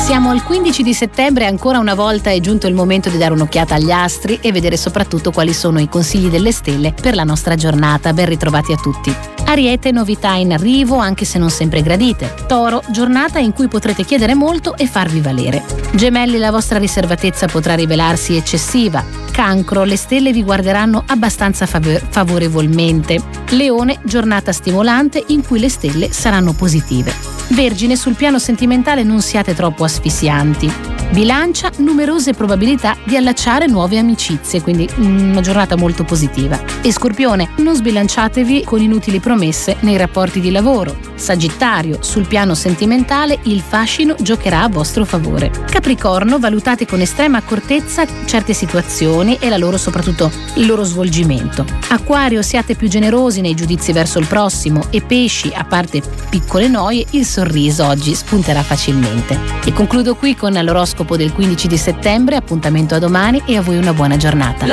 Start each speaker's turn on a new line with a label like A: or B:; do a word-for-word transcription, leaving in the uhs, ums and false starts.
A: Siamo al quindici di settembre e ancora una volta è giunto il momento di dare un'occhiata agli astri e vedere soprattutto quali sono i consigli delle stelle per la nostra giornata. Ben ritrovati a tutti. Ariete, novità in arrivo anche se non sempre gradite. Toro, giornata in cui potrete chiedere molto e farvi valere. Gemelli, la vostra riservatezza potrà rivelarsi eccessiva. Cancro, le stelle vi guarderanno abbastanza fav- favorevolmente. Leone, giornata stimolante in cui le stelle saranno positive. Vergine, sul piano sentimentale non siate troppo asfissianti. Bilancia, numerose probabilità di allacciare nuove amicizie, quindi una giornata molto positiva. E Scorpione, non sbilanciatevi con inutili promesse nei rapporti di lavoro. Sagittario, sul piano sentimentale il fascino giocherà a vostro favore. Capricorno, valutate con estrema accortezza certe situazioni e la loro, soprattutto il loro svolgimento. Acquario, siate più generosi nei giudizi verso il prossimo. E Pesci, a parte piccole noie, il sorriso oggi spunterà facilmente. E concludo qui con l'oroscopo del quindici di settembre. Appuntamento a domani e a voi una buona giornata.